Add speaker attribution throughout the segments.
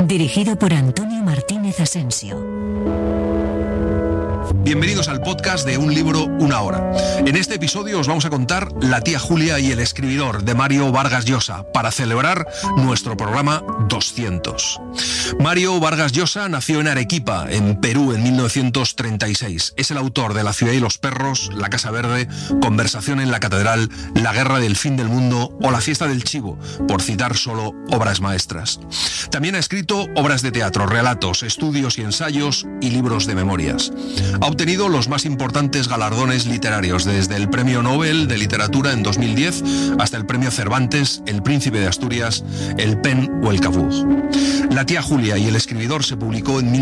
Speaker 1: Dirigido por Antonio Martínez Asensio.
Speaker 2: Bienvenidos al podcast de Un libro, una hora. En este episodio os vamos a contar La tía Julia y el escribidor, de Mario Vargas Llosa, para celebrar nuestro programa 200. Mario Vargas Llosa nació en Arequipa, en Perú, en 1936. Es el autor de La ciudad y los perros, La casa verde, Conversación en la catedral, La guerra del fin del mundo o La fiesta del chivo, por citar solo obras maestras. También ha escrito obras de teatro, relatos, estudios y ensayos y libros de memorias. Ha obtenido los más importantes galardones literarios, desde el Premio Nobel de Literatura en 2010 hasta el Premio Cervantes, el Príncipe de Asturias, el PEN o el Cavour. La tía Julia y el escribidor se publicó en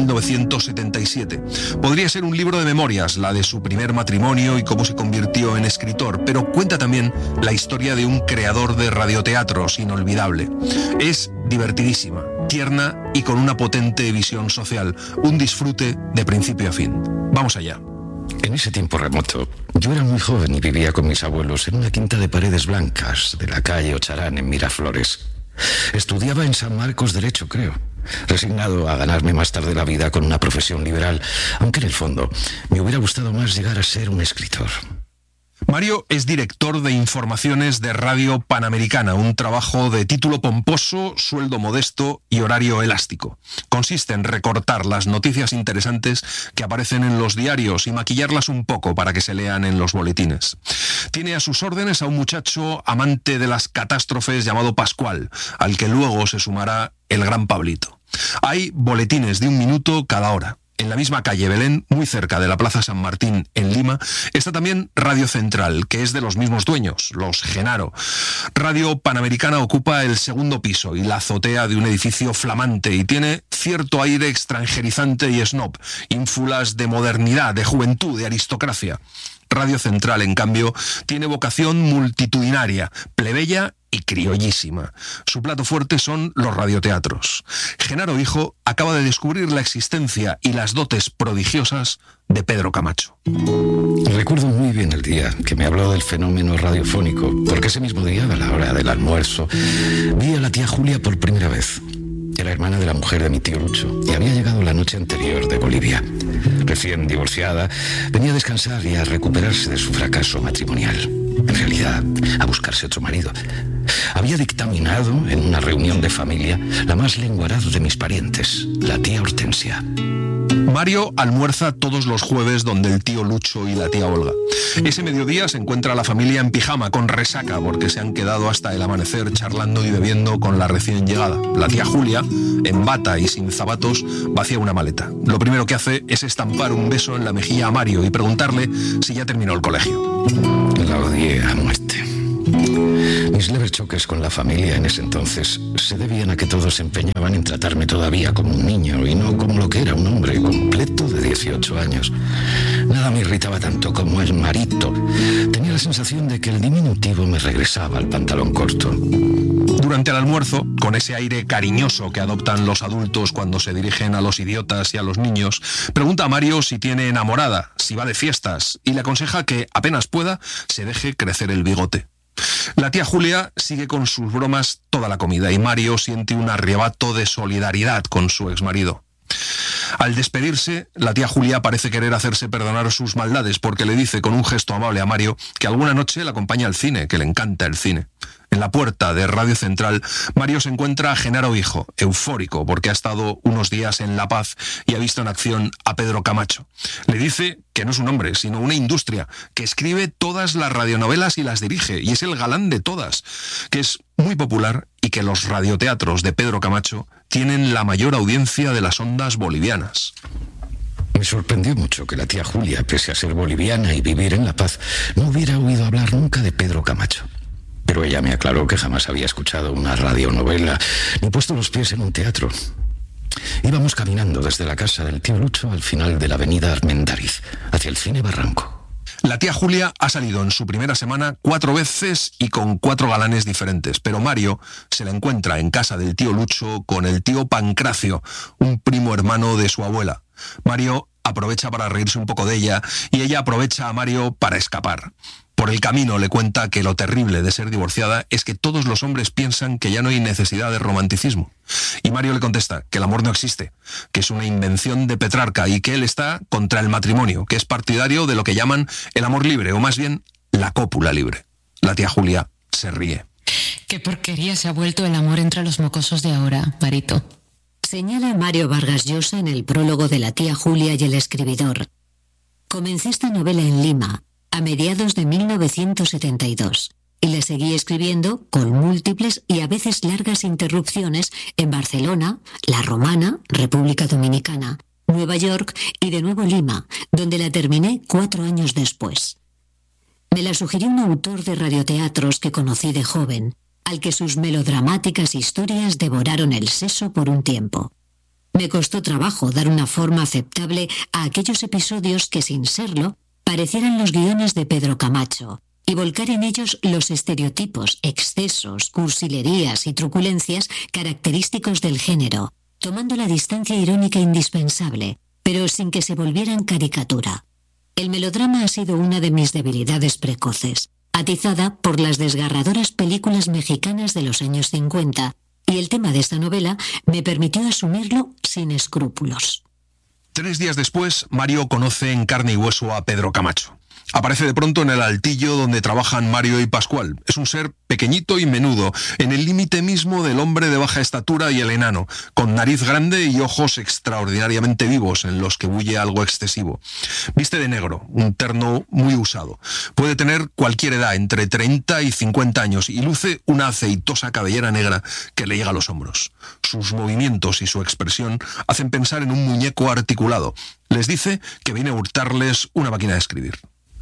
Speaker 2: 1977. Podría ser un libro de memorias, la de su primer matrimonio y cómo se convirtió en escritor, pero cuenta también la historia de un creador de radioteatros inolvidable. Es divertidísima, tierna y con una potente visión social, un disfrute de principio a fin. Vamos allá.
Speaker 3: En ese tiempo remoto, yo era muy joven y vivía con mis abuelos en una quinta de paredes blancas de la calle Ocharán en Miraflores. Estudiaba en San Marcos Derecho, creo, resignado a ganarme más tarde la vida con una profesión liberal, aunque en el fondo me hubiera gustado más llegar a ser un escritor.
Speaker 2: Mario es director de informaciones de Radio Panamericana, un trabajo de título pomposo, sueldo modesto y horario elástico. Consiste en recortar las noticias interesantes que aparecen en los diarios y maquillarlas un poco para que se lean en los boletines. Tiene a sus órdenes a un muchacho amante de las catástrofes llamado Pascual, al que luego se sumará el gran Pablito. Hay boletines de 1 minuto cada hora. En la misma calle Belén, muy cerca de la Plaza San Martín, en Lima, está también Radio Central, que es de los mismos dueños, los Genaro. Radio Panamericana ocupa el segundo piso y la azotea de un edificio flamante y tiene cierto aire extranjerizante y snob, ínfulas de modernidad, de juventud, de aristocracia. Radio Central, en cambio, tiene vocación multitudinaria, plebeya y criollísima. Su plato fuerte son los radioteatros. Genaro Hijo acaba de descubrir la existencia y las dotes prodigiosas de Pedro Camacho.
Speaker 3: Recuerdo muy bien el día que me habló del fenómeno radiofónico, porque ese mismo día, a la hora del almuerzo, vi a la tía Julia por primera vez. Era hermana de la mujer de mi tío Lucho y había llegado la noche anterior de Bolivia. Recién divorciada, venía a descansar y a recuperarse de su fracaso matrimonial. En realidad, a buscarse otro marido. Había dictaminado en una reunión de familia la más lenguaraz de mis parientes, la tía Hortensia.
Speaker 2: Mario almuerza todos los jueves donde el tío Lucho y la tía Olga. Ese mediodía se encuentra la familia en pijama, con resaca, porque se han quedado hasta el amanecer charlando y bebiendo con la recién llegada. La tía Julia, en bata y sin zapatos, vacía una maleta. Lo primero que hace es estampar un beso en la mejilla a Mario y preguntarle si ya terminó el colegio.
Speaker 3: La odié a muerte. Mis leves choques con la familia en ese entonces se debían a que todos se empeñaban en tratarme todavía como un niño y no como lo que era un hombre completo de 18 años. Nada me irritaba tanto como el marito. Tenía la sensación de que el diminutivo me regresaba al pantalón corto.
Speaker 2: Durante el almuerzo, con ese aire cariñoso que adoptan los adultos cuando se dirigen a los idiotas y a los niños, pregunta a Mario si tiene enamorada, si va de fiestas, y le aconseja que, apenas pueda, se deje crecer el bigote. La tía Julia sigue con sus bromas toda la comida y Mario siente un arrebato de solidaridad con su exmarido. Al despedirse, la tía Julia parece querer hacerse perdonar sus maldades porque le dice con un gesto amable a Mario que alguna noche le acompaña al cine, que le encanta el cine. En la puerta de Radio Central, Mario se encuentra a Genaro Hijo, eufórico porque ha estado unos días en La Paz y ha visto en acción a Pedro Camacho. Le dice que no es un hombre, sino una industria, que escribe todas las radionovelas y las dirige, y es el galán de todas, que es muy popular y que los radioteatros de Pedro Camacho tienen la mayor audiencia de las ondas bolivianas.
Speaker 3: Me sorprendió mucho que la tía Julia, pese a ser boliviana y vivir en La Paz, no hubiera oído hablar nunca de Pedro Camacho. Pero ella me aclaró que jamás había escuchado una radionovela ni puesto los pies en un teatro. Íbamos caminando desde la casa del tío Lucho al final de la avenida Armendáriz, hacia el cine Barranco.
Speaker 2: La tía Julia ha salido en su primera semana 4 veces y con 4 galanes diferentes, pero Mario se la encuentra en casa del tío Lucho con el tío Pancracio, un primo hermano de su abuela. Mario aprovecha para reírse un poco de ella y ella aprovecha a Mario para escapar. Por el camino le cuenta que lo terrible de ser divorciada es que todos los hombres piensan que ya no hay necesidad de romanticismo. Y Mario le contesta que el amor no existe, que es una invención de Petrarca y que él está contra el matrimonio, que es partidario de lo que llaman el amor libre, o más bien la cópula libre. La tía Julia se ríe.
Speaker 4: Qué porquería se ha vuelto el amor entre los mocosos de ahora, Marito.
Speaker 1: Señala Mario Vargas Llosa en el prólogo de La tía Julia y el escribidor. Comencé esta novela en Lima, a mediados de 1972, y la seguí escribiendo con múltiples y a veces largas interrupciones en Barcelona, La Romana, República Dominicana, Nueva York y de nuevo Lima, donde la terminé 4 años después. Me la sugirió un autor de radioteatros que conocí de joven, al que sus melodramáticas historias devoraron el seso por un tiempo. Me costó trabajo dar una forma aceptable a aquellos episodios que, sin serlo, parecieran los guiones de Pedro Camacho, y volcar en ellos los estereotipos, excesos, cursilerías y truculencias característicos del género, tomando la distancia irónica indispensable, pero sin que se volvieran caricatura. El melodrama ha sido una de mis debilidades precoces, atizada por las desgarradoras películas mexicanas de los años 50, y el tema de esta novela me permitió asumirlo sin escrúpulos.
Speaker 2: 3 días después, Mario conoce en carne y hueso a Pedro Camacho. Aparece de pronto en el altillo donde trabajan Mario y Pascual. Es un ser pequeñito y menudo, en el límite mismo del hombre de baja estatura y el enano, con nariz grande y ojos extraordinariamente vivos en los que bulle algo excesivo. Viste de negro, un terno muy usado. Puede tener cualquier edad, entre 30 y 50 años, y luce una aceitosa cabellera negra que le llega a los hombros. Sus movimientos y su expresión hacen pensar en un muñeco articulado. Les dice que viene a hurtarles una máquina de escribir.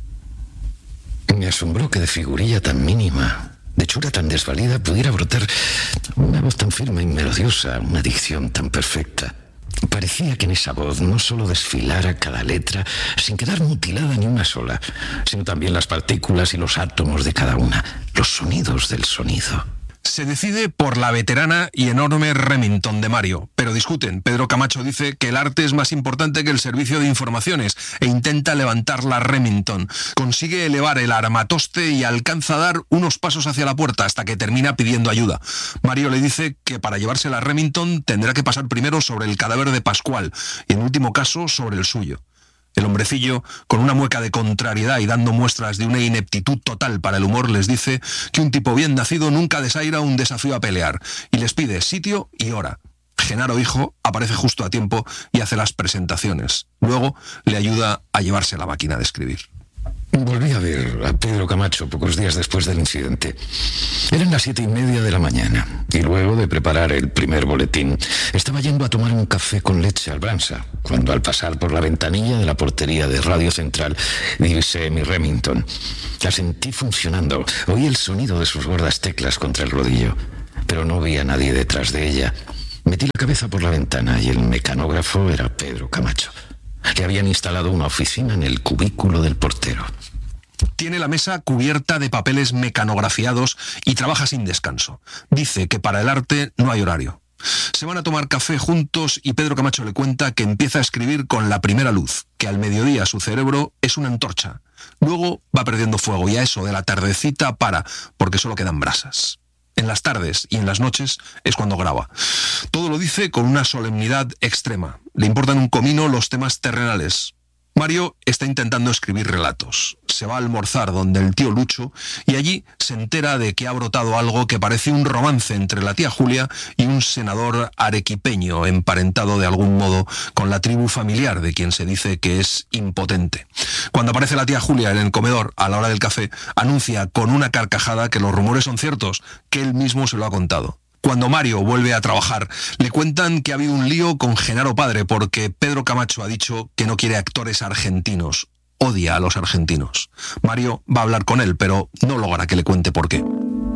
Speaker 3: Me asombró que de figurilla tan mínima, de hechura tan desvalida, pudiera brotar una voz tan firme y melodiosa, una dicción tan perfecta. Parecía que en esa voz no solo desfilara cada letra sin quedar mutilada ni una sola, sino también las partículas y los átomos de cada una, los sonidos del sonido.
Speaker 2: Se decide por la veterana y enorme Remington de Mario, pero discuten. Pedro Camacho dice que el arte es más importante que el servicio de informaciones e intenta levantar la Remington. Consigue elevar el armatoste y alcanza a dar unos pasos hacia la puerta hasta que termina pidiendo ayuda. Mario le dice que para llevarse la Remington tendrá que pasar primero sobre el cadáver de Pascual y en último caso sobre el suyo. El hombrecillo, con una mueca de contrariedad y dando muestras de una ineptitud total para el humor, les dice que un tipo bien nacido nunca desaira un desafío a pelear, y les pide sitio y hora. Genaro, hijo, aparece justo a tiempo y hace las presentaciones. Luego le ayuda a llevarse la máquina de escribir.
Speaker 3: Volví a ver a Pedro Camacho pocos días después del incidente. Eran las 7:30 de la mañana y luego de preparar el primer boletín estaba yendo a tomar un café con leche al Bransa, cuando al pasar por la ventanilla de la portería de Radio Central divisé mi Remington. La sentí funcionando, oí el sonido de sus gordas teclas contra el rodillo, pero no vi a nadie detrás de ella. Metí la cabeza por la ventana y el mecanógrafo era Pedro Camacho. Le habían instalado una oficina en el cubículo del portero.
Speaker 2: Tiene la mesa cubierta de papeles mecanografiados y trabaja sin descanso. Dice que para el arte no hay horario. Se van a tomar café juntos y Pedro Camacho le cuenta que empieza a escribir con la primera luz, que al mediodía su cerebro es una antorcha. Luego va perdiendo fuego y a eso de la tardecita para, porque solo quedan brasas. En las tardes y en las noches es cuando graba. Todo lo dice con una solemnidad extrema. Le importan un comino los temas terrenales. Mario está intentando escribir relatos. Se va a almorzar donde el tío Lucho y allí se entera de que ha brotado algo que parece un romance entre la tía Julia y un senador arequipeño emparentado de algún modo con la tribu familiar de quien se dice que es impotente. Cuando aparece la tía Julia en el comedor a la hora del café, anuncia con una carcajada que los rumores son ciertos, que él mismo se lo ha contado. Cuando Mario vuelve a trabajar, le cuentan que ha habido un lío con Genaro padre porque Pedro Camacho ha dicho que no quiere actores argentinos. Odia a los argentinos. Mario va a hablar con él, pero no logra que le cuente por qué.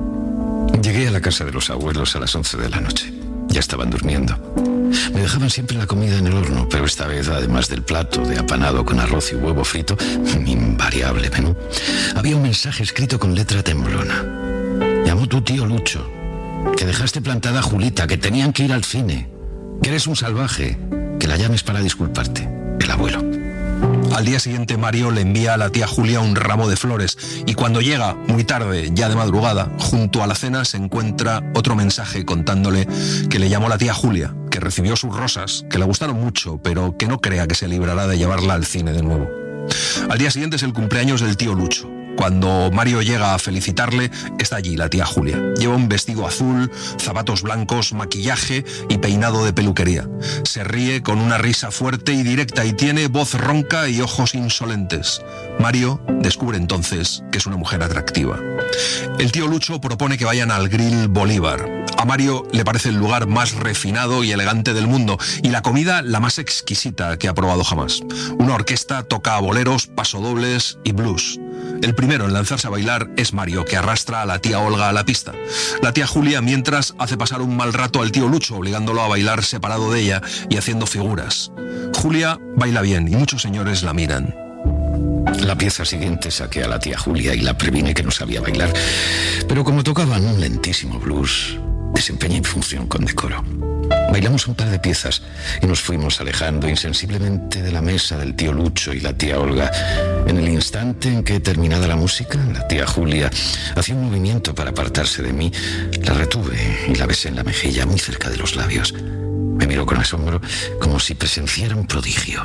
Speaker 3: Llegué a la casa de los abuelos a las 11 de la noche. Ya estaban durmiendo. Me dejaban siempre la comida en el horno, pero esta vez, además del plato de apanado con arroz y huevo frito, mi invariable menú, había un mensaje escrito con letra temblona. Llamó tu tío Lucho, que dejaste plantada a Julita, que tenían que ir al cine, que eres un salvaje, que la llames para disculparte. El abuelo.
Speaker 2: Al día siguiente Mario le envía a la tía Julia un ramo de flores y cuando llega, muy tarde, ya de madrugada, junto a la cena se encuentra otro mensaje contándole que le llamó la tía Julia, que recibió sus rosas, que le gustaron mucho, pero que no crea que se librará de llevarla al cine de nuevo. Al día siguiente es el cumpleaños del tío Lucho. Cuando Mario llega a felicitarle, está allí la tía Julia. Lleva un vestido azul, zapatos blancos, maquillaje y peinado de peluquería. Se ríe con una risa fuerte y directa y tiene voz ronca y ojos insolentes. Mario descubre entonces que es una mujer atractiva. El tío Lucho propone que vayan al Grill Bolívar. A Mario le parece el lugar más refinado y elegante del mundo y la comida la más exquisita que ha probado jamás. Una orquesta toca boleros, pasodobles y blues. El primero en lanzarse a bailar es Mario, que arrastra a la tía Olga a la pista. La tía Julia, mientras, hace pasar un mal rato al tío Lucho, obligándolo a bailar separado de ella y haciendo figuras. Julia baila bien y muchos señores la miran.
Speaker 3: La pieza siguiente saqué a la tía Julia y la previne que no sabía bailar, pero como tocaban un lentísimo blues, desempeñé mi función con decoro. Bailamos un par de piezas y nos fuimos alejando insensiblemente de la mesa del tío Lucho y la tía Olga. En el instante en que, terminada la música, la tía Julia hacía un movimiento para apartarse de mí, la retuve y la besé en la mejilla, muy cerca de los labios. Me miró con asombro, como si presenciara un prodigio.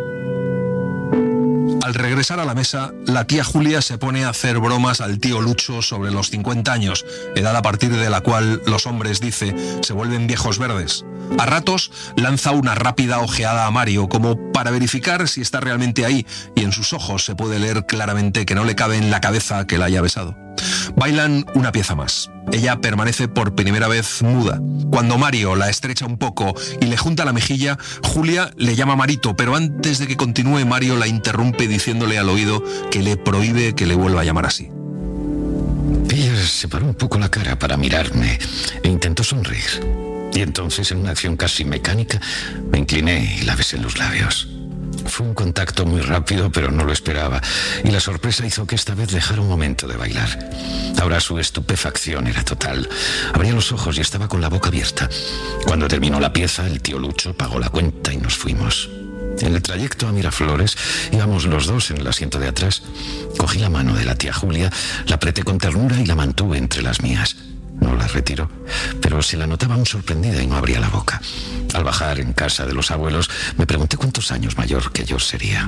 Speaker 2: Al regresar a la mesa, la tía Julia se pone a hacer bromas al tío Lucho sobre los 50 años, edad a partir de la cual los hombres, dice, se vuelven viejos verdes. A ratos lanza una rápida ojeada a Mario, como para verificar si está realmente ahí, y en sus ojos se puede leer claramente que no le cabe en la cabeza que la haya besado. Bailan una pieza más. Ella permanece por primera vez muda. Cuando Mario la estrecha un poco y le junta la mejilla, Julia le llama Marito, pero antes de que continúe, Mario la interrumpe diciéndole al oído que le prohíbe que le vuelva a llamar así.
Speaker 3: Ella separó un poco la cara para mirarme e intentó sonreír. Y entonces, en una acción casi mecánica, me incliné y la besé en los labios. Fue un contacto muy rápido, pero no lo esperaba, y la sorpresa hizo que esta vez dejara un momento de bailar. Ahora su estupefacción era total. Abría los ojos y estaba con la boca abierta. Cuando terminó la pieza, el tío Lucho pagó la cuenta y nos fuimos. En el trayecto a Miraflores, íbamos los dos en el asiento de atrás. Cogí la mano de la tía Julia, la apreté con ternura y la mantuve entre las mías. No la retiró, pero se la notaba aún sorprendida y no abría la boca. Al bajar en casa de los abuelos, me pregunté cuántos años mayor que yo sería.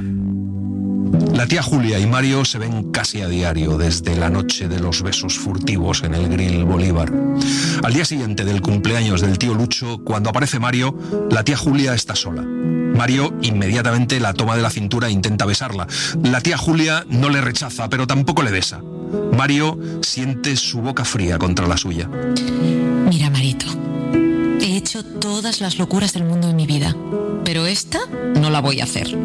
Speaker 2: La tía Julia y Mario se ven casi a diario desde la noche de los besos furtivos en el Grill Bolívar. Al día siguiente del cumpleaños del tío Lucho, cuando aparece Mario, la tía Julia está sola. Mario inmediatamente la toma de la cintura e intenta besarla. La tía Julia no le rechaza, pero tampoco le besa. Mario siente su boca fría contra la suya.
Speaker 4: Mira, Marito, he hecho todas las locuras del mundo en mi vida, pero esta no la voy a hacer.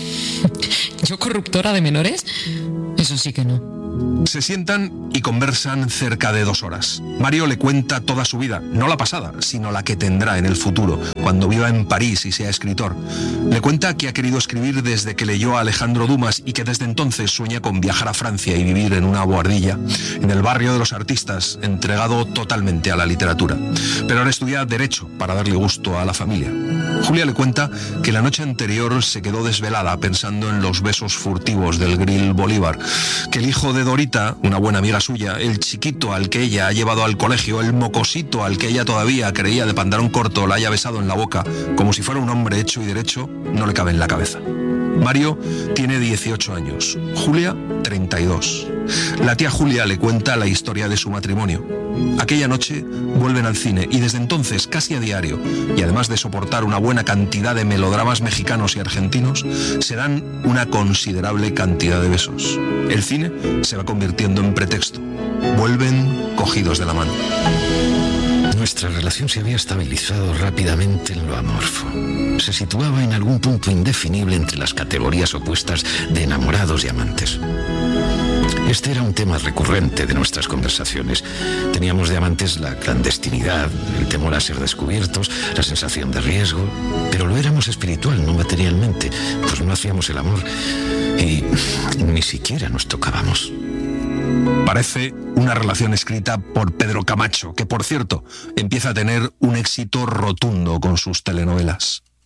Speaker 4: ¿Yo corruptora de menores? Eso sí que no.
Speaker 2: Se sientan y conversan cerca de 2 horas. Mario le cuenta toda su vida, no la pasada, sino la que tendrá en el futuro, cuando viva en París y sea escritor. Le cuenta que ha querido escribir desde que leyó a Alejandro Dumas y que desde entonces sueña con viajar a Francia y vivir en una bohardilla, en el barrio de los artistas, entregado totalmente a la literatura. Pero ahora estudia Derecho para darle gusto a la familia. Julia le cuenta que la noche anterior se quedó desvelada pensando en los besos furtivos del Grill Bolívar, que el hijo de Dorita, una buena amiga suya, el chiquito al que ella ha llevado al colegio, el mocosito al que ella todavía creía de pantalón corto, la haya besado en la boca, como si fuera un hombre hecho y derecho, no le cabe en la cabeza. Mario tiene 18 años, Julia 32. La tía Julia le cuenta la historia de su matrimonio. Aquella noche vuelven al cine y desde entonces casi a diario, y además de soportar una buena cantidad de melodramas mexicanos y argentinos, se dan una considerable cantidad de besos. El cine se va convirtiendo en pretexto. Vuelven cogidos de la mano.
Speaker 3: Nuestra relación se había estabilizado rápidamente en lo amorfo. Se situaba en algún punto indefinible entre las categorías opuestas de enamorados y amantes. Este era un tema recurrente de nuestras conversaciones. Teníamos de amantes la clandestinidad, el temor a ser descubiertos, la sensación de riesgo, pero lo éramos espiritual, no materialmente, pues no hacíamos el amor y ni siquiera nos tocábamos.
Speaker 2: Parece una relación escrita por Pedro Camacho, que por cierto empieza a tener un éxito rotundo con sus telenovelas.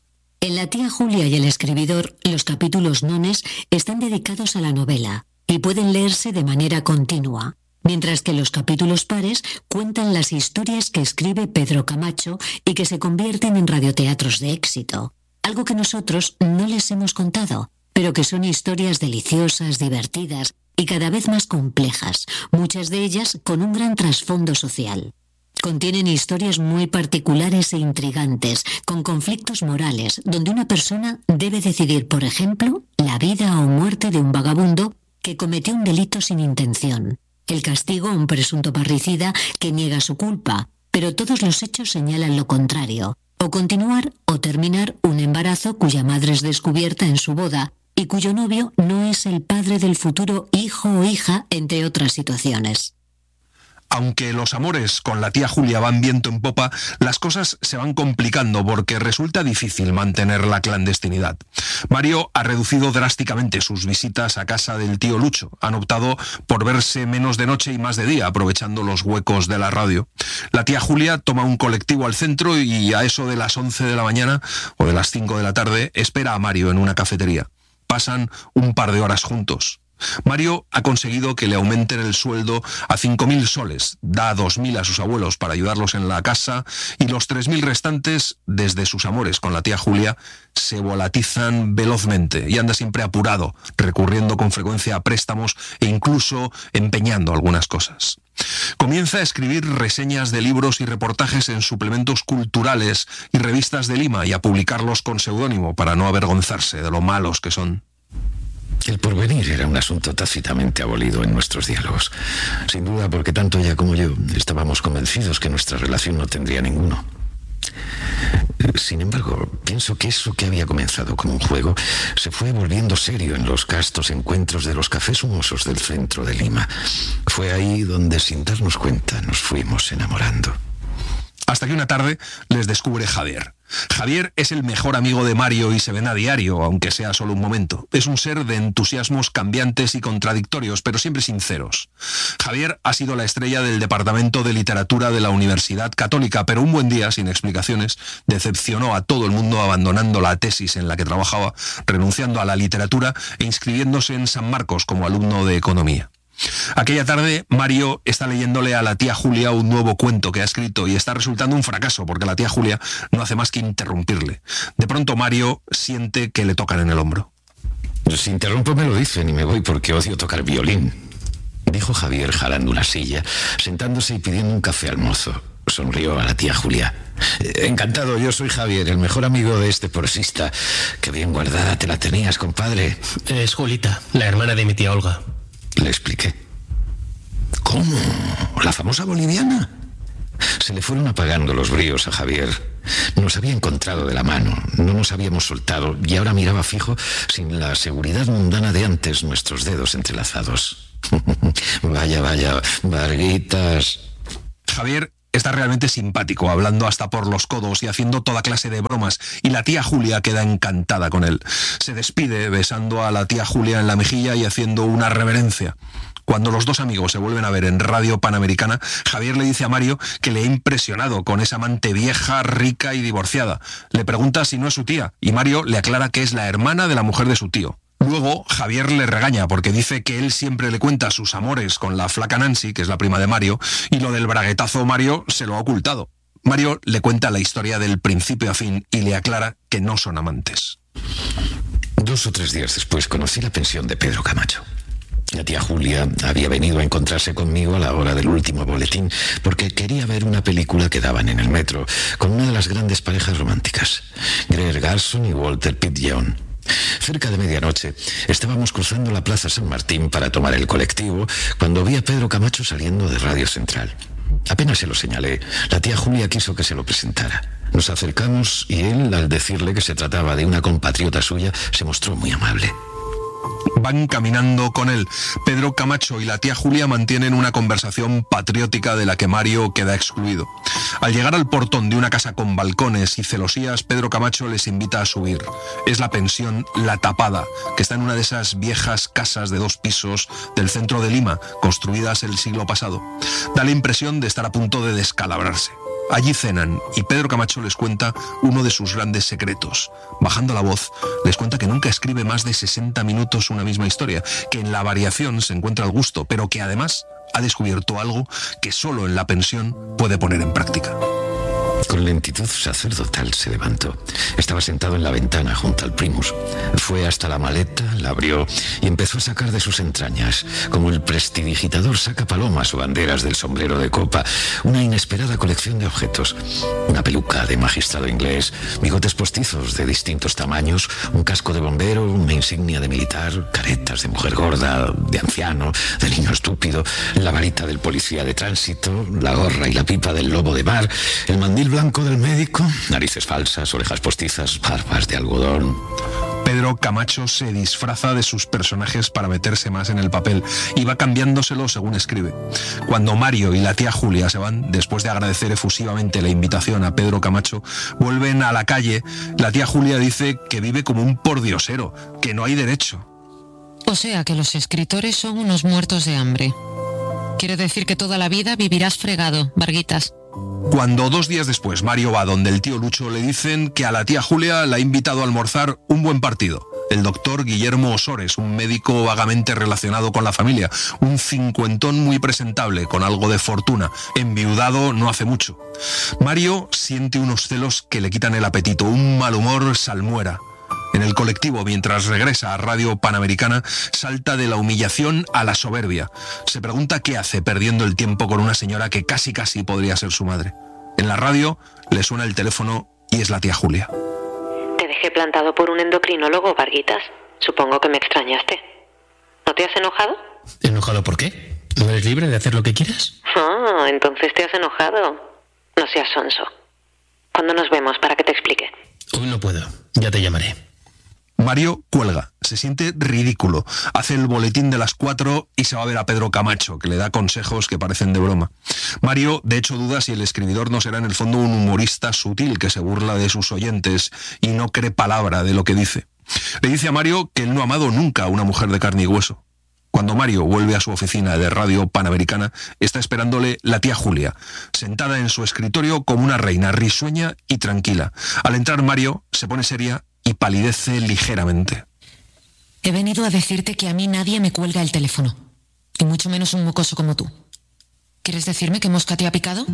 Speaker 1: En La tía Julia y el escribidor, los capítulos nones están dedicados a la novela y pueden leerse de manera continua, mientras que los capítulos pares cuentan las historias que escribe Pedro Camacho y que se convierten en radioteatros de éxito, algo que nosotros no les hemos contado, pero que son historias deliciosas, divertidas y cada vez más complejas, muchas de ellas con un gran trasfondo social. Contienen historias muy particulares e intrigantes, con conflictos morales, donde una persona debe decidir, por ejemplo, la vida o muerte de un vagabundo que cometió un delito sin intención, el castigo a un presunto parricida que niega su culpa, pero todos los hechos señalan lo contrario, o continuar o terminar un embarazo cuya madre es descubierta en su boda y cuyo novio no es el padre del futuro hijo o hija, entre otras situaciones.
Speaker 2: Aunque los amores con la tía Julia van viento en popa, las cosas se van complicando porque resulta difícil mantener la clandestinidad. Mario ha reducido drásticamente sus visitas a casa del tío Lucho. Han optado por verse menos de noche y más de día, aprovechando los huecos de la radio. La tía Julia toma un colectivo al centro y a eso de las 11 de la mañana o de las 5 de la tarde espera a Mario en una cafetería. Pasan un par de horas juntos. Mario ha conseguido que le aumenten el sueldo a 5.000 soles, da 2.000 a sus abuelos para ayudarlos en la casa y los 3.000 restantes, desde sus amores con la tía Julia, se volatizan velozmente y anda siempre apurado, recurriendo con frecuencia a préstamos e incluso empeñando algunas cosas. Comienza a escribir reseñas de libros y reportajes en suplementos culturales y revistas de Lima y a publicarlos con seudónimo para no avergonzarse de lo malos que son.
Speaker 3: El porvenir era un asunto tácitamente abolido en nuestros diálogos. Sin duda porque tanto ella como yo estábamos convencidos que nuestra relación no tendría ninguno. Sin embargo, pienso que eso que había comenzado como un juego se fue volviendo serio en los castos encuentros de los cafés humosos del centro de Lima. Fue ahí donde, sin darnos cuenta, nos fuimos enamorando.
Speaker 2: Hasta que una tarde les descubre Javier. Javier es el mejor amigo de Mario y se ven a diario, aunque sea solo un momento. Es un ser de entusiasmos cambiantes y contradictorios, pero siempre sinceros. Javier ha sido la estrella del Departamento de Literatura de la Universidad Católica, pero un buen día, sin explicaciones, decepcionó a todo el mundo abandonando la tesis en la que trabajaba, renunciando a la literatura e inscribiéndose en San Marcos como alumno de Economía. Aquella tarde, Mario está leyéndole a la tía Julia un nuevo cuento que ha escrito y está resultando un fracaso porque la tía Julia no hace más que interrumpirle. De pronto Mario siente que le tocan en el hombro.
Speaker 3: Si interrumpo me lo dicen y me voy porque odio tocar violín, dijo Javier jalando una silla, sentándose y pidiendo un café al mozo. Sonrió a la tía Julia. Encantado, yo soy Javier, el mejor amigo de este prosista. Qué bien guardada te la tenías, compadre.
Speaker 5: Es Julita, la hermana de mi tía Olga.
Speaker 3: Le expliqué. ¿Cómo? ¿La famosa boliviana? Se le fueron apagando los bríos a Javier. Nos había encontrado de la mano, no nos habíamos soltado y ahora miraba fijo, sin la seguridad mundana de antes, nuestros dedos entrelazados. Vaya, Varguitas.
Speaker 2: Javier está realmente simpático, hablando hasta por los codos y haciendo toda clase de bromas, y la tía Julia queda encantada con él. Se despide besando a la tía Julia en la mejilla y haciendo una reverencia. Cuando los dos amigos se vuelven a ver en Radio Panamericana, Javier le dice a Mario que le ha impresionado con esa amante vieja, rica y divorciada. Le pregunta si no es su tía, y Mario le aclara que es la hermana de la mujer de su tío. Luego, Javier le regaña porque dice que él siempre le cuenta sus amores con la flaca Nancy, que es la prima de Mario, y lo del braguetazo Mario se lo ha ocultado. Mario le cuenta la historia del principio a fin y le aclara que no son amantes.
Speaker 3: 2 o 3 días después conocí la pensión de Pedro Camacho. La tía Julia había venido a encontrarse conmigo a la hora del último boletín porque quería ver una película que daban en el metro con una de las grandes parejas románticas, Greer Garson y Walter Pitt Young. Cerca de medianoche estábamos cruzando la Plaza San Martín para tomar el colectivo cuando vi a Pedro Camacho saliendo de Radio Central. Apenas se lo señalé, la tía Julia quiso que se lo presentara. Nos acercamos y él, al decirle que se trataba de una compatriota suya, se mostró muy amable.
Speaker 2: Van caminando con él. Pedro Camacho y la tía Julia mantienen una conversación patriótica de la que Mario queda excluido. Al llegar al portón de una casa con balcones y celosías, Pedro Camacho les invita a subir. Es la pensión La Tapada, que está en una de esas viejas casas de 2 pisos del centro de Lima, construidas el siglo pasado. Da la impresión de estar a punto de descalabrarse. Allí cenan y Pedro Camacho les cuenta uno de sus grandes secretos. Bajando la voz, les cuenta que nunca escribe más de 60 minutos una misma historia, que en la variación se encuentra el gusto, pero que además ha descubierto algo que solo en la pensión puede poner en práctica.
Speaker 3: Con lentitud sacerdotal se levantó. Estaba sentado en la ventana junto al Primus. Fue hasta la maleta, la abrió y empezó a sacar de sus entrañas, como el prestidigitador saca palomas o banderas del sombrero de copa, una inesperada colección de objetos. Una peluca de magistrado inglés, bigotes postizos de distintos tamaños, un casco de bombero, una insignia de militar, caretas de mujer gorda, de anciano, de niño estúpido, la varita del policía de tránsito, la gorra y la pipa del lobo de mar, el mandil blanco del médico, narices falsas, orejas postizas, barbas de algodón.
Speaker 2: Pedro Camacho se disfraza de sus personajes para meterse más en el papel y va cambiándoselo según escribe. Cuando Mario y la tía Julia se van, después de agradecer efusivamente la invitación a Pedro Camacho, vuelven a la calle. La tía Julia dice que vive como un pordiosero, que no hay derecho.
Speaker 4: O sea que los escritores son unos muertos de hambre. Quiere decir que toda la vida vivirás fregado, Varguitas.
Speaker 2: Cuando 2 días después Mario va donde el tío Lucho, le dicen que a la tía Julia la ha invitado a almorzar un buen partido. El doctor Guillermo Osores, un médico vagamente relacionado con la familia, un cincuentón muy presentable, con algo de fortuna, enviudado no hace mucho. Mario siente unos celos que le quitan el apetito, un mal humor salmuera. En el colectivo, mientras regresa a Radio Panamericana, salta de la humillación a la soberbia. Se pregunta qué hace perdiendo el tiempo con una señora que casi podría ser su madre. En la radio le suena el teléfono y es la tía Julia.
Speaker 6: Te dejé plantado por un endocrinólogo, Varguitas. Supongo que me extrañaste. ¿No te has enojado?
Speaker 5: ¿Enojado por qué? ¿No eres libre de hacer lo que quieras?
Speaker 6: Ah, entonces te has enojado. No seas sonso. ¿Cuándo nos vemos para que te explique?
Speaker 5: Hoy no puedo. Ya te llamaré.
Speaker 2: Mario cuelga, se siente ridículo, hace el boletín de las 4 y se va a ver a Pedro Camacho, que le da consejos que parecen de broma. Mario, de hecho, duda si el escribidor no será en el fondo un humorista sutil que se burla de sus oyentes y no cree palabra de lo que dice. Le dice a Mario que él no ha amado nunca a una mujer de carne y hueso. Cuando Mario vuelve a su oficina de Radio Panamericana, está esperándole la tía Julia, sentada en su escritorio como una reina, risueña y tranquila. Al entrar Mario se pone seria y palidece ligeramente.
Speaker 4: He venido a decirte que a mí nadie me cuelga el teléfono, y mucho menos un mocoso como tú. ¿Quieres decirme qué mosca te ha picado?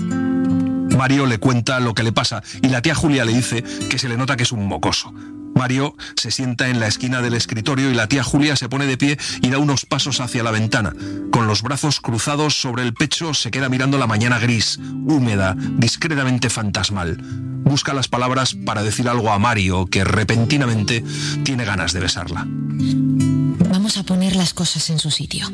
Speaker 2: Mario le cuenta lo que le pasa y la tía Julia le dice que se le nota que es un mocoso. Mario se sienta en la esquina del escritorio y la tía Julia se pone de pie y da unos pasos hacia la ventana. Con los brazos cruzados sobre el pecho se queda mirando la mañana gris, húmeda, discretamente fantasmal. Busca las palabras para decir algo a Mario, que repentinamente tiene ganas de besarla.
Speaker 4: Vamos a poner las cosas en su sitio.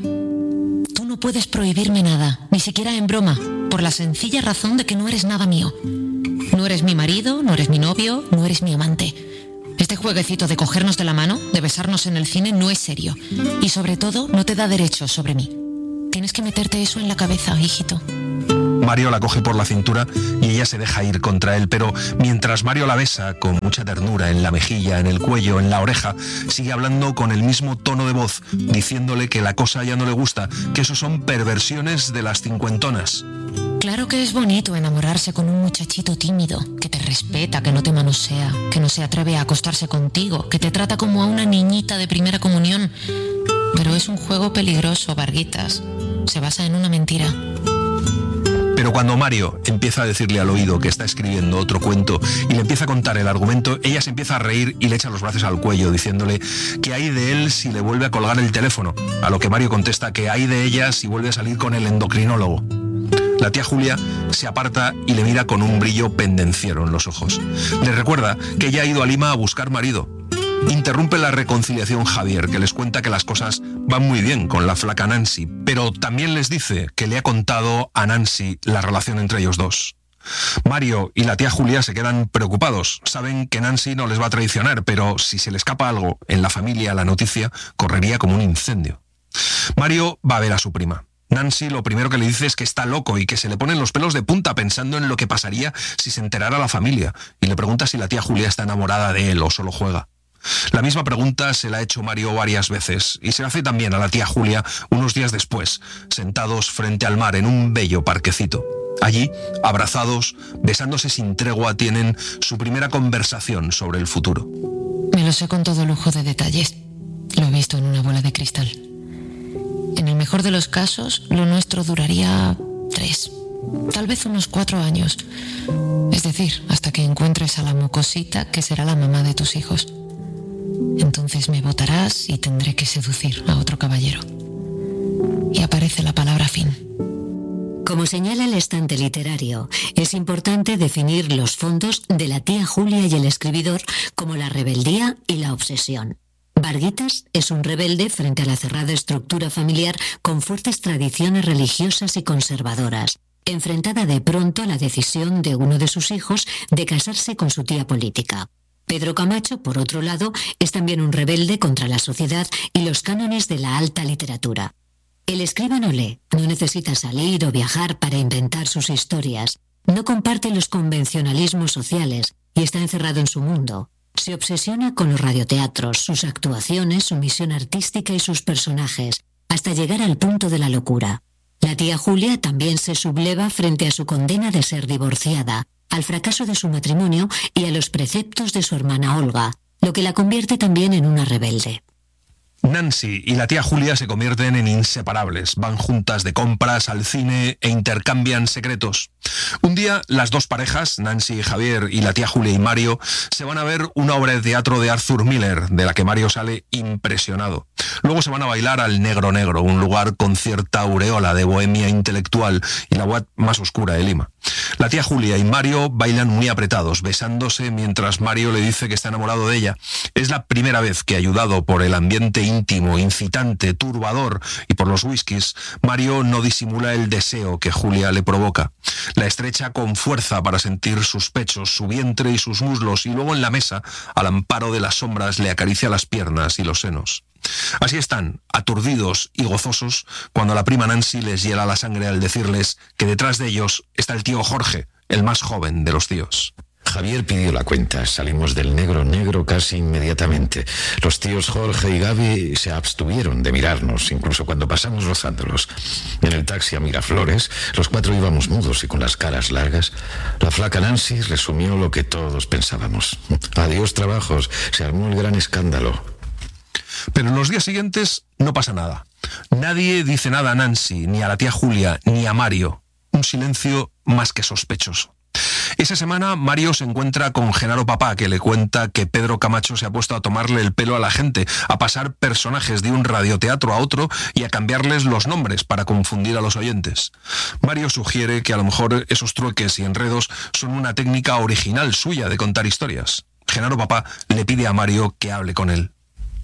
Speaker 4: Tú no puedes prohibirme nada, ni siquiera en broma, por la sencilla razón de que no eres nada mío. No eres mi marido, no eres mi novio, no eres mi amante. Este jueguecito de cogernos de la mano, de besarnos en el cine, no es serio. Y sobre todo, no te da derechos sobre mí. Tienes que meterte eso en la cabeza, hijito.
Speaker 2: Mario la coge por la cintura y ella se deja ir contra él, pero mientras Mario la besa con mucha ternura en la mejilla, en el cuello, en la oreja, sigue hablando con el mismo tono de voz, diciéndole que la cosa ya no le gusta, que eso son perversiones de las cincuentonas.
Speaker 4: Claro que es bonito enamorarse con un muchachito tímido, que te respeta, que no te manosea, que no se atreve a acostarse contigo, que te trata como a una niñita de primera comunión. Pero es un juego peligroso, Varguitas. Se basa en una mentira.
Speaker 2: Pero cuando Mario empieza a decirle al oído que está escribiendo otro cuento y le empieza a contar el argumento, ella se empieza a reír y le echa los brazos al cuello, diciéndole que hay de él si le vuelve a colgar el teléfono, a lo que Mario contesta que hay de ella si vuelve a salir con el endocrinólogo. La tía Julia se aparta y le mira con un brillo pendenciero en los ojos. Le recuerda que ella ha ido a Lima a buscar marido. Interrumpe la reconciliación Javier, que les cuenta que las cosas van muy bien con la flaca Nancy, pero también les dice que le ha contado a Nancy la relación entre ellos dos. Mario y la tía Julia se quedan preocupados. Saben que Nancy no les va a traicionar, pero si se le escapa algo en la familia, la noticia correría como un incendio. Mario va a ver a su prima. Nancy lo primero que le dice es que está loco y que se le ponen los pelos de punta pensando en lo que pasaría si se enterara la familia, y le pregunta si la tía Julia está enamorada de él o solo juega. La misma pregunta se la ha hecho Mario varias veces y se la hace también a la tía Julia unos días después, sentados frente al mar en un bello parquecito. Allí, abrazados, besándose sin tregua, tienen su primera conversación sobre el futuro.
Speaker 4: Me lo sé con todo lujo de detalles. Lo he visto en una bola de cristal. En el mejor de los casos, lo nuestro duraría 3, tal vez unos 4 años. Es decir, hasta que encuentres a la mocosita que será la mamá de tus hijos. Entonces me votarás y tendré que seducir a otro caballero. Y aparece la palabra fin.
Speaker 1: Como señala el estante literario, es importante definir los fondos de La tía Julia y el escribidor como la rebeldía y la obsesión. Varguitas es un rebelde frente a la cerrada estructura familiar con fuertes tradiciones religiosas y conservadoras, enfrentada de pronto a la decisión de uno de sus hijos de casarse con su tía política. Pedro Camacho, por otro lado, es también un rebelde contra la sociedad y los cánones de la alta literatura. El escriba no lee, no necesita salir o viajar para inventar sus historias, no comparte los convencionalismos sociales y está encerrado en su mundo. Se obsesiona con los radioteatros, sus actuaciones, su misión artística y sus personajes, hasta llegar al punto de la locura. La tía Julia también se subleva frente a su condena de ser divorciada, al fracaso de su matrimonio y a los preceptos de su hermana Olga, lo que la convierte también en una rebelde.
Speaker 2: Nancy y la tía Julia se convierten en inseparables, van juntas de compras, al cine e intercambian secretos. Un día, las dos parejas, Nancy y Javier y la tía Julia y Mario, se van a ver una obra de teatro de Arthur Miller, de la que Mario sale impresionado. Luego se van a bailar al Negro Negro, un lugar con cierta aureola de bohemia intelectual y la UAT más oscura de Lima. La tía Julia y Mario bailan muy apretados, besándose mientras Mario le dice que está enamorado de ella. Es la primera vez que, ayudado por el ambiente íntimo, incitante, turbador y por los whiskies, Mario no disimula el deseo que Julia le provoca. La estrecha con fuerza para sentir sus pechos, su vientre y sus muslos, y luego en la mesa, al amparo de las sombras, le acaricia las piernas y los senos. Así están, aturdidos y gozosos, cuando la prima Nancy les hiela la sangre al decirles que detrás de ellos está el tío Jorge, el más joven de los tíos.
Speaker 3: Javier pidió la cuenta, salimos del Negro Negro casi inmediatamente. Los tíos Jorge y Gaby se abstuvieron de mirarnos, incluso cuando pasamos rozándolos. En el taxi a Miraflores, los 4 íbamos mudos y con las caras largas. La flaca Nancy resumió lo que todos pensábamos. Adiós trabajos, se armó el gran escándalo.
Speaker 2: Pero en los días siguientes no pasa nada. Nadie dice nada a Nancy, ni a la tía Julia, ni a Mario. Un silencio más que sospechoso. Esa semana Mario se encuentra con Genaro Papá, que le cuenta que Pedro Camacho se ha puesto a tomarle el pelo a la gente, a pasar personajes de un radioteatro a otro y a cambiarles los nombres para confundir a los oyentes. Mario sugiere que a lo mejor esos trueques y enredos son una técnica original suya de contar historias. Genaro Papá le pide a Mario que hable con él.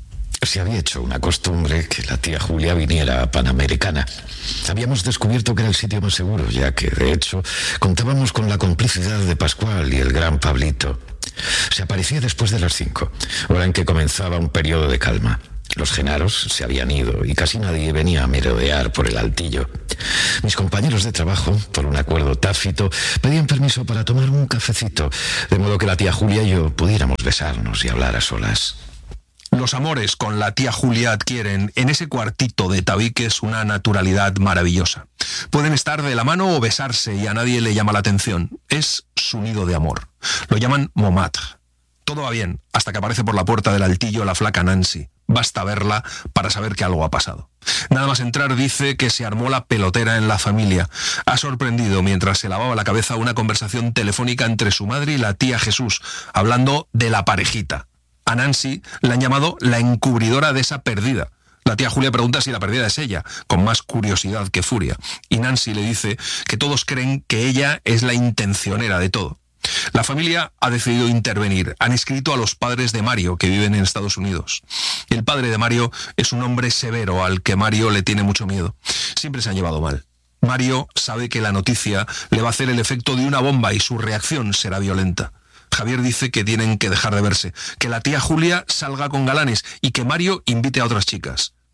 Speaker 3: Se había hecho una costumbre que la tía Julia viniera a Panamericana. Habíamos descubierto que era el sitio más seguro, ya que, de hecho, contábamos con la complicidad de Pascual y el gran Pablito. Se aparecía después de las 5, hora en que comenzaba un periodo de calma. Los genaros se habían ido y casi nadie venía a merodear por el altillo. Mis compañeros de trabajo, por un acuerdo tácito, pedían permiso para tomar un cafecito, de modo que la tía Julia y yo pudiéramos besarnos y hablar a solas.
Speaker 2: Los amores con la tía Julia adquieren en ese cuartito de tabiques una naturalidad maravillosa. Pueden estar de la mano o besarse y a nadie le llama la atención. Es su nido de amor. Lo llaman Montmartre. Todo va bien hasta que aparece por la puerta del altillo la flaca Nancy. Basta verla para saber que algo ha pasado. Nada más entrar dice que se armó la pelotera en la familia. Ha sorprendido mientras se lavaba la cabeza una conversación telefónica entre su madre y la tía Jesús, hablando de la parejita. A Nancy la han llamado la encubridora de esa perdida. La tía Julia pregunta si la perdida es ella, con más curiosidad que furia. Y Nancy le dice que todos creen que ella es la intencionera de todo. La familia ha decidido intervenir. Han escrito a los padres de Mario, que viven en Estados Unidos. El padre de Mario es un hombre severo al que Mario le tiene mucho miedo. Siempre se han llevado mal. Mario sabe que la noticia le va a hacer el efecto de una bomba y su reacción será violenta. Javier dice que tienen que dejar de verse, que la tía Julia salga con galanes y que Mario invite a otras chicas,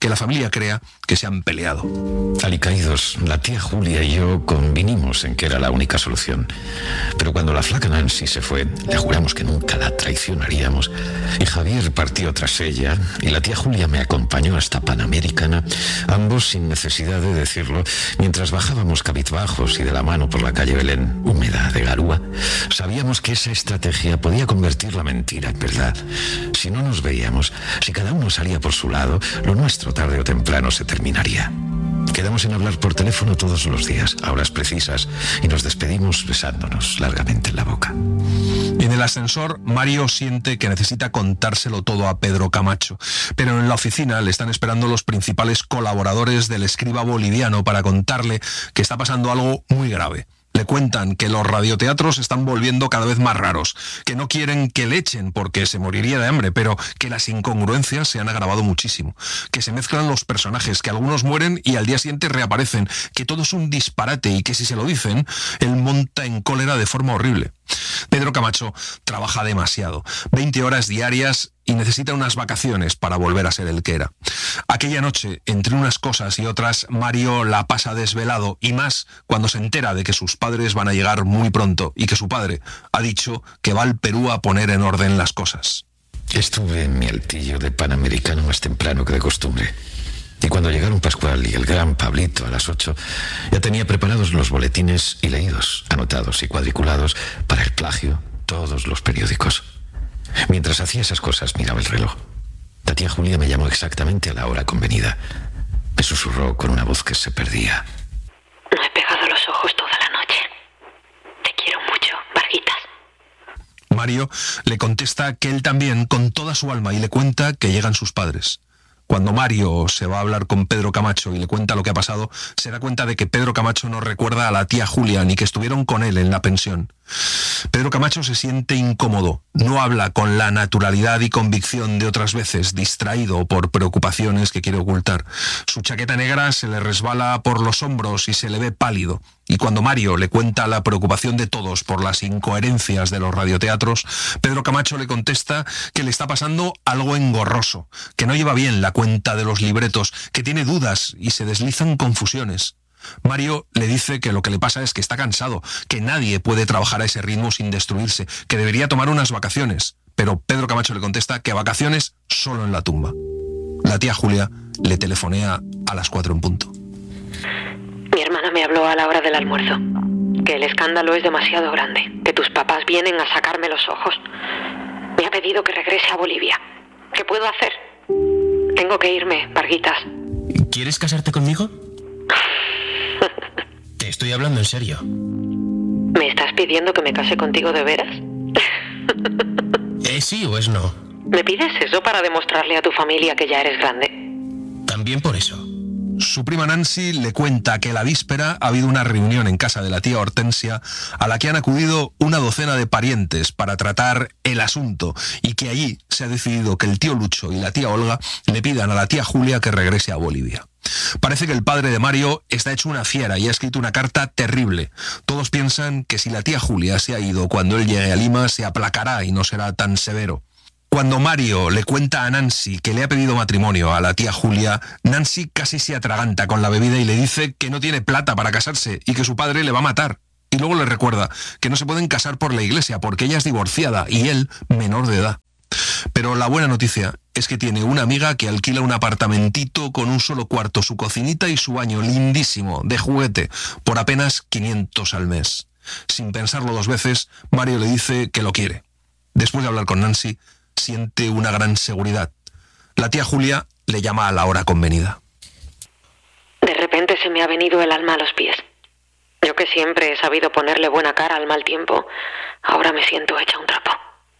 Speaker 2: que la familia crea que se han peleado.
Speaker 3: Alicaídos, la tía Julia y yo convinimos en que era la única solución. Pero cuando la flaca Nancy se fue, le juramos que nunca la traicionaríamos. Y Javier partió tras ella, y la tía Julia me acompañó hasta Panamericana, ambos sin necesidad de decirlo, mientras bajábamos cabizbajos y de la mano por la calle Belén, húmeda de garúa. Sabíamos que esa estrategia podía convertir la mentira en verdad. Si no nos veíamos, si cada uno salía por su lado, lo nuestro tarde o temprano se terminaría. Quedamos en hablar por teléfono todos los días, a horas precisas, y nos despedimos besándonos largamente en la boca.
Speaker 2: En el ascensor, Mario siente que necesita contárselo todo a Pedro Camacho, pero en la oficina le están esperando los principales colaboradores del escriba boliviano para contarle que está pasando algo muy grave. Le cuentan que los radioteatros se están volviendo cada vez más raros, que no quieren que le echen porque se moriría de hambre, pero que las incongruencias se han agravado muchísimo, que se mezclan los personajes, que algunos mueren y al día siguiente reaparecen, que todo es un disparate y que si se lo dicen, él monta en cólera de forma horrible. Pedro Camacho trabaja demasiado, 20 horas diarias y necesita unas vacaciones para volver a ser el que era. Aquella noche, entre unas cosas y otras, Mario la pasa desvelado y más cuando se entera de que sus padres van a llegar muy pronto y que su padre ha dicho que va al Perú a poner en orden las cosas.
Speaker 3: Estuve en mi altillo de Panamericano más temprano que de costumbre. Y cuando llegaron Pascual y el gran Pablito a las 8, ya tenía preparados los boletines y leídos, anotados y cuadriculados para el plagio, todos los periódicos. Mientras hacía esas cosas, miraba el reloj. La tía Julia me llamó exactamente a la hora convenida. Me susurró con una voz que se perdía.
Speaker 6: No he pegado los ojos toda la noche. Te quiero mucho, Varguitas.
Speaker 2: Mario le contesta que él también, con toda su alma, y le cuenta que llegan sus padres. Cuando Mario se va a hablar con Pedro Camacho y le cuenta lo que ha pasado, se da cuenta de que Pedro Camacho no recuerda a la tía Julia ni que estuvieron con él en la pensión. Pedro Camacho se siente incómodo, no habla con la naturalidad y convicción de otras veces, distraído por preocupaciones que quiere ocultar. Su chaqueta negra se le resbala por los hombros y se le ve pálido. Y cuando Mario le cuenta la preocupación de todos por las incoherencias de los radioteatros, Pedro Camacho le contesta que le está pasando algo engorroso, que no lleva bien la cuenta de los libretos, que tiene dudas y se deslizan confusiones. Mario le dice que lo que le pasa es que está cansado, que nadie puede trabajar a ese ritmo sin destruirse, que debería tomar unas vacaciones. Pero Pedro Camacho le contesta que vacaciones solo en la tumba. La tía Julia le telefonea a las 4 en punto.
Speaker 6: Mi hermana me habló a la hora del almuerzo, que el escándalo es demasiado grande, que tus papás vienen a sacarme los ojos. Me ha pedido que regrese a Bolivia. ¿Qué puedo hacer? Tengo que irme, Varguitas.
Speaker 5: ¿Quieres casarte conmigo? Te estoy hablando en serio.
Speaker 6: ¿Me estás pidiendo que me case contigo de veras?
Speaker 5: ¿Es sí o es no?
Speaker 6: ¿Me pides eso para demostrarle a tu familia que ya eres grande?
Speaker 5: También por eso.
Speaker 2: Su prima Nancy le cuenta que la víspera ha habido una reunión en casa de la tía Hortensia a la que han acudido una docena de parientes para tratar el asunto y que allí se ha decidido que el tío Lucho y la tía Olga le pidan a la tía Julia que regrese a Bolivia. Parece que el padre de Mario está hecho una fiera y ha escrito una carta terrible. Todos piensan que si la tía Julia se ha ido cuando él llegue a Lima se aplacará y no será tan severo. Cuando Mario le cuenta a Nancy que le ha pedido matrimonio a la tía Julia, Nancy casi se atraganta con la bebida y le dice que no tiene plata para casarse y que su padre le va a matar. Y luego le recuerda que no se pueden casar por la iglesia porque ella es divorciada y él menor de edad. Pero la buena noticia es que tiene una amiga que alquila un apartamentito con un solo cuarto, su cocinita y su baño lindísimo, de juguete, por apenas 500 al mes. Sin pensarlo dos veces, Mario le dice que lo quiere. Después de hablar con Nancy, siente una gran seguridad. La tía Julia le llama a la hora convenida.
Speaker 6: De repente se me ha venido el alma a los pies. Yo que siempre he sabido ponerle buena cara al mal tiempo, ahora me siento hecha un trapo.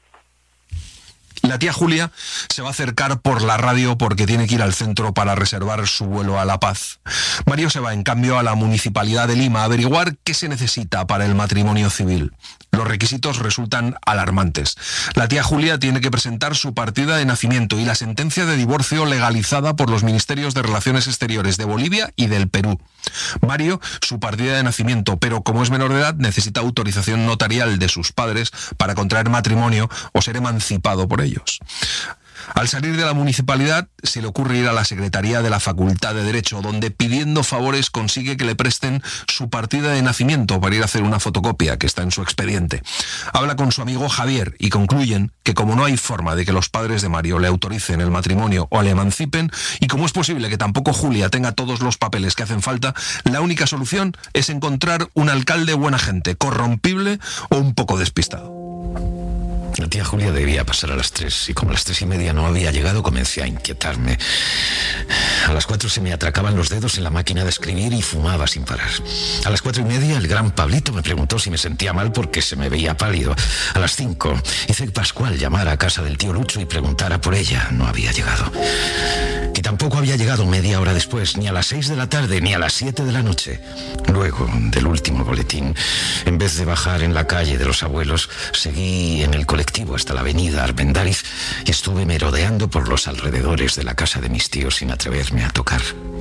Speaker 2: La tía Julia se va a acercar por la radio porque tiene que ir al centro para reservar su vuelo a La Paz. Mario se va, en cambio, a la Municipalidad de Lima a averiguar qué se necesita para el matrimonio civil. Los requisitos resultan alarmantes. La tía Julia tiene que presentar su partida de nacimiento y la sentencia de divorcio legalizada por los Ministerios de Relaciones Exteriores de Bolivia y del Perú. Mario, su partida de nacimiento, pero como es menor de edad, necesita autorización notarial de sus padres para contraer matrimonio o ser emancipado por ellos. Al salir de la municipalidad se le ocurre ir a la secretaría de la Facultad de Derecho, donde pidiendo favores consigue que le presten su partida de nacimiento para ir a hacer una fotocopia que está en su expediente. Habla con su amigo Javier y concluyen que como no hay forma de que los padres de Mario le autoricen el matrimonio o le emancipen, y como es posible que tampoco Julia tenga todos los papeles que hacen falta, la única solución es encontrar un alcalde buena gente, corrompible o un poco despistado.
Speaker 3: La tía Julia debía pasar a las 3 y como a las 3:30 no había llegado, comencé a inquietarme. A las 4 se me atracaban los dedos en la máquina de escribir y fumaba sin parar. A las 4:30 el gran Pablito me preguntó si me sentía mal porque se me veía pálido. A las 5 hice que Pascual llamara a casa del tío Lucho y preguntara por ella. No había llegado. Y tampoco había llegado media hora después, ni a las 6 de la tarde, ni a las 7 de la noche. Luego del último boletín, en vez de bajar en la calle de los abuelos, seguí en el colectivo hasta la avenida Armendáriz y estuve merodeando por los alrededores de la casa de mis tíos sin atreverme a tocar.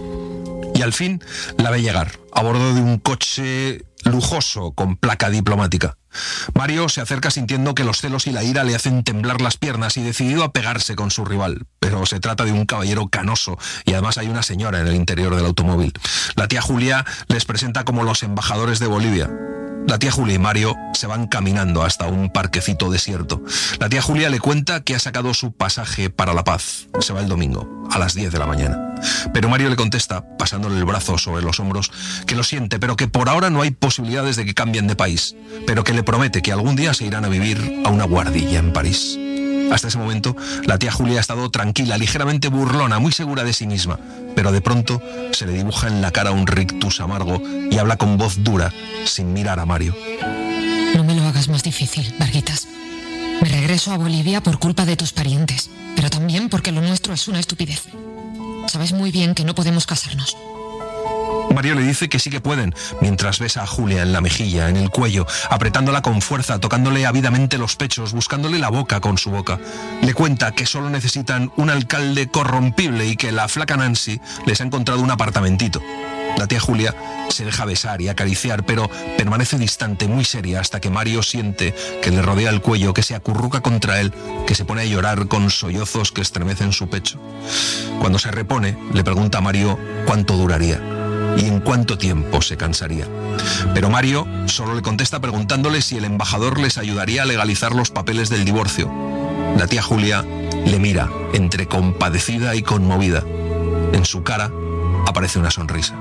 Speaker 2: Y al fin la ve llegar, a bordo de un coche lujoso con placa diplomática. Mario se acerca sintiendo que los celos y la ira le hacen temblar las piernas y decidido a pegarse con su rival. Pero se trata de un caballero canoso y además hay una señora en el interior del automóvil. La tía Julia les presenta como los embajadores de Bolivia. La tía Julia y Mario se van caminando hasta un parquecito desierto. La tía Julia le cuenta que ha sacado su pasaje para La Paz. Se va el domingo, a las 10 de la mañana. Pero Mario le contesta, pasándole el brazo sobre los hombros, que lo siente, pero que por ahora no hay posibilidades de que cambien de país, pero que le promete que algún día se irán a vivir a una guardilla en París. Hasta ese momento, la tía Julia ha estado tranquila, ligeramente burlona, muy segura de sí misma, pero de pronto se le dibuja en la cara un rictus amargo y habla con voz dura, sin mirar a Mario.
Speaker 4: No me lo hagas más difícil, Varguitas. Me regreso a Bolivia por culpa de tus parientes, pero también porque lo nuestro es una estupidez. Sabes muy bien que no podemos casarnos.
Speaker 2: Mario le dice que sí que pueden, mientras besa a Julia en la mejilla, en el cuello, apretándola con fuerza, tocándole ávidamente los pechos, buscándole la boca con su boca. Le cuenta que solo necesitan un alcalde corrompible y que la flaca Nancy les ha encontrado un apartamentito. La tía Julia se deja besar y acariciar, pero permanece distante, muy seria, hasta que Mario siente que le rodea el cuello, que se acurruca contra él, que se pone a llorar con sollozos que estremecen su pecho. Cuando se repone, le pregunta a Mario cuánto duraría y en cuánto tiempo se cansaría. Pero Mario solo le contesta preguntándole si el embajador les ayudaría a legalizar los papeles del divorcio. La tía Julia le mira entre compadecida y conmovida. En su cara aparece una sonrisa.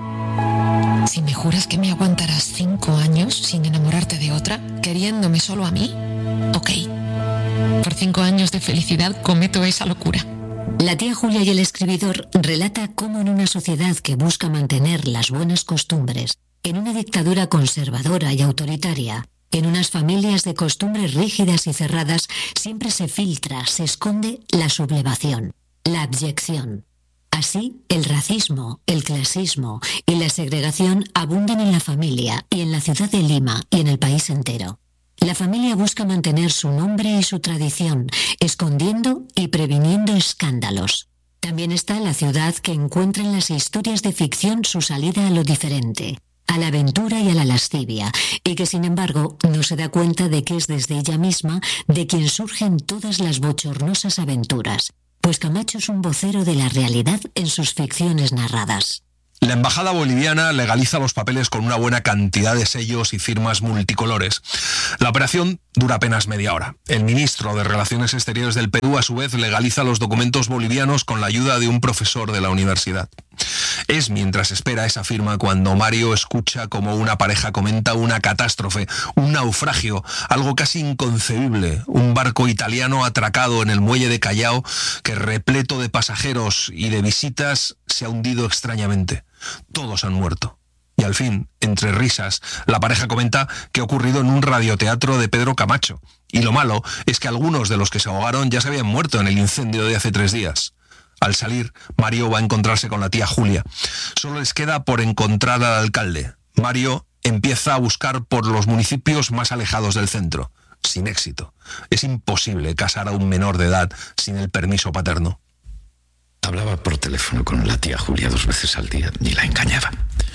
Speaker 4: Si me juras que me aguantarás 5 años sin enamorarte de otra, queriéndome solo a mí, ok. Por 5 años de felicidad cometo esa locura.
Speaker 1: La tía Julia y el escribidor relata cómo en una sociedad que busca mantener las buenas costumbres, en una dictadura conservadora y autoritaria, en unas familias de costumbres rígidas y cerradas, siempre se filtra, se esconde la sublevación, la abyección. Así, el racismo, el clasismo y la segregación abundan en la familia y en la ciudad de Lima y en el país entero. La familia busca mantener su nombre y su tradición, escondiendo y previniendo escándalos. También está la ciudad que encuentra en las historias de ficción su salida a lo diferente, a la aventura y a la lascivia, y que sin embargo no se da cuenta de que es desde ella misma de quien surgen todas las bochornosas aventuras, pues Camacho es un vocero de la realidad en sus ficciones narradas.
Speaker 2: La embajada boliviana legaliza los papeles con una buena cantidad de sellos y firmas multicolores. La operación dura apenas media hora. El ministro de Relaciones Exteriores del Perú, a su vez, legaliza los documentos bolivianos con la ayuda de un profesor de la universidad. Es mientras espera esa firma cuando Mario escucha como una pareja comenta una catástrofe, un naufragio, algo casi inconcebible, un barco italiano atracado en el muelle de Callao que, repleto de pasajeros y de visitas, se ha hundido extrañamente. Todos han muerto. Y al fin, entre risas, la pareja comenta que ha ocurrido en un radioteatro de Pedro Camacho. Y lo malo es que algunos de los que se ahogaron ya se habían muerto en el incendio de hace 3 días. Al salir, Mario va a encontrarse con la tía Julia. Solo les queda por encontrar al alcalde. Mario empieza a buscar por los municipios más alejados del centro. Sin éxito. Es imposible casar a un menor de edad sin el permiso paterno.
Speaker 3: Hablaba por teléfono con la tía Julia 2 veces al día y la engañaba.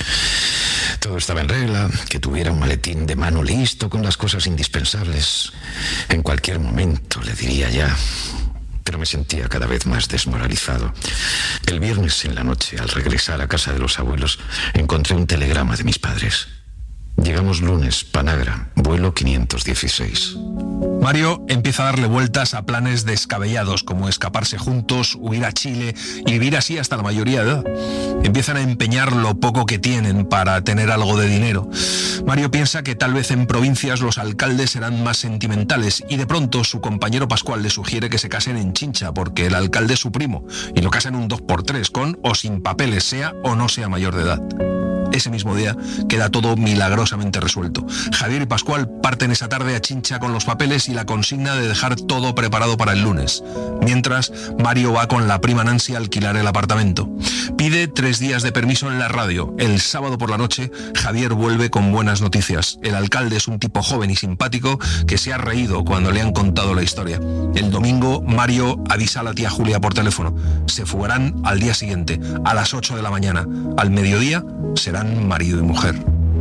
Speaker 3: Todo estaba en regla, que tuviera un maletín de mano listo con las cosas indispensables. En cualquier momento le diría ya. pero me sentía cada vez más desmoralizado. El viernes en la noche, al regresar a casa de los abuelos, encontré un telegrama de mis padres. Llegamos lunes, Panagra, vuelo 516.
Speaker 2: Mario empieza a darle vueltas a planes descabellados, como escaparse juntos, huir a Chile y vivir así hasta la mayoría de edad. Empiezan a empeñar lo poco que tienen para tener algo de dinero. Mario piensa que tal vez en provincias los alcaldes serán más sentimentales y de pronto su compañero Pascual le sugiere que se casen en Chincha porque el alcalde es su primo y lo casan un 2x3 con o sin papeles, sea o no sea mayor de edad. Ese mismo día queda todo milagrosamente resuelto. Javier y Pascual parten esa tarde a Chincha con los papeles y la consigna de dejar todo preparado para el lunes. Mientras, Mario va con la prima Nancy a alquilar el apartamento. Pide 3 días de permiso en la radio. El sábado por la noche, Javier vuelve con buenas noticias. El alcalde es un tipo joven y simpático que se ha reído cuando le han contado la historia. El domingo, Mario avisa a la tía Julia por teléfono. Se fugarán al día siguiente, a las 8 de la mañana. Al mediodía, serán marido y mujer.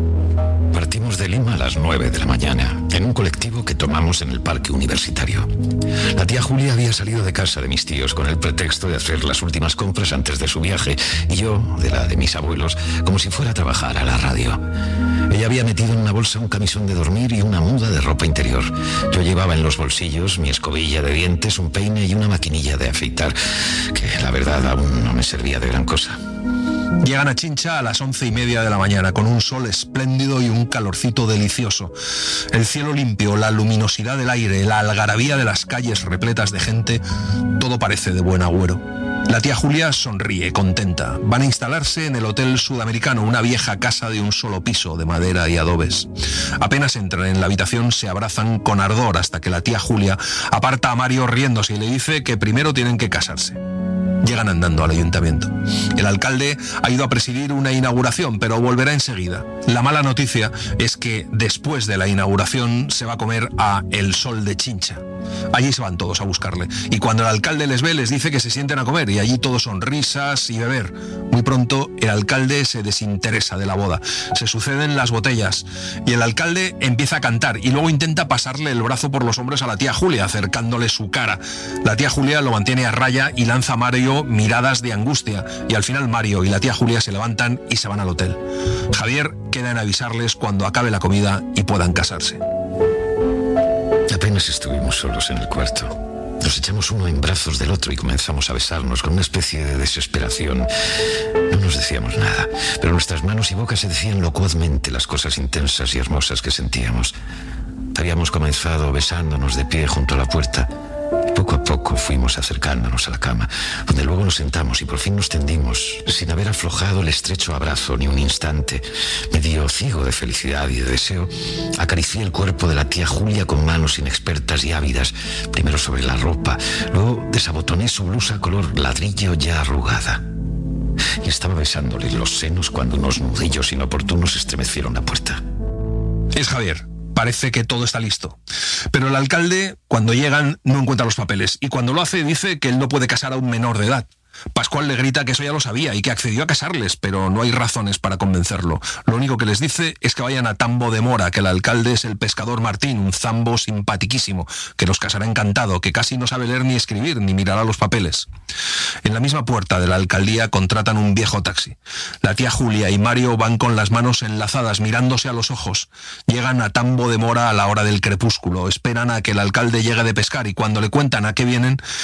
Speaker 3: Partimos de Lima a las 9 de la mañana, en un colectivo que tomamos en el parque universitario. La tía Julia había salido de casa de mis tíos con el pretexto de hacer las últimas compras antes de su viaje, y yo, de la de mis abuelos, como si fuera a trabajar a la radio. Ella había metido en una bolsa un camisón de dormir y una muda de ropa interior. Yo llevaba en los bolsillos mi escobilla de dientes, un peine y una maquinilla de afeitar, que la verdad aún no me servía de gran cosa.
Speaker 2: Llegan a Chincha a las 11:30 de la mañana, con un sol espléndido y un calorcito delicioso. El cielo limpio, la luminosidad del aire, la algarabía de las calles repletas de gente, todo parece de buen agüero. La tía Julia sonríe, contenta. Van a instalarse en el Hotel Sudamericano, una vieja casa de un solo piso, de madera y adobes. Apenas entran en la habitación, se abrazan con ardor hasta que la tía Julia aparta a Mario riéndose y le dice que primero tienen que casarse. Llegan andando al ayuntamiento. El alcalde ha ido a presidir una inauguración, pero volverá enseguida. La mala noticia es que después de la inauguración se va a comer a El Sol de Chincha. Allí se van todos a buscarle. Y cuando el alcalde les ve, les dice que se sienten a comer. Y allí todo son risas y beber. Muy pronto el alcalde se desinteresa de la boda. Se suceden las botellas. Y el alcalde empieza a cantar. Y luego intenta pasarle el brazo por los hombros a la tía Julia, acercándole su cara. La tía Julia lo mantiene a raya y lanza a Mario miradas de angustia. Y al final Mario y la tía Julia se levantan y se van al hotel. Javier queda en avisarles cuando acabe la comida y puedan casarse.
Speaker 3: Apenas estuvimos solos en el cuarto. Nos echamos uno en brazos del otro y comenzamos a besarnos con una especie de desesperación. No nos decíamos nada, pero nuestras manos y bocas se decían locuzmente las cosas intensas y hermosas que sentíamos. Habíamos comenzado besándonos de pie junto a la puerta. Poco a poco fuimos acercándonos a la cama, donde luego nos sentamos y por fin nos tendimos, sin haber aflojado el estrecho abrazo ni un instante. Medio ciego de felicidad y de deseo, acaricié el cuerpo de la tía Julia con manos inexpertas y ávidas, primero sobre la ropa, luego desabotoné su blusa color ladrillo ya arrugada. Y estaba besándole los senos cuando unos nudillos inoportunos estremecieron la puerta.
Speaker 2: Es Javier. Parece que todo está listo. Pero el alcalde, cuando llegan, no encuentra los papeles. Y cuando lo hace, dice que él no puede casar a un menor de edad. Pascual le grita que eso ya lo sabía y que accedió a casarles, pero no hay razones para convencerlo. Lo único que les dice es que vayan a Tambo de Mora, que el alcalde es el pescador Martín, un zambo simpatiquísimo, que los casará encantado, que casi no sabe leer ni escribir, ni mirará los papeles. En la misma puerta de la alcaldía contratan un viejo taxi. La tía Julia y Mario van con las manos enlazadas, mirándose a los ojos. Llegan a Tambo de Mora a la hora del crepúsculo, esperan a que el alcalde llegue de pescar y cuando le cuentan a qué vienen,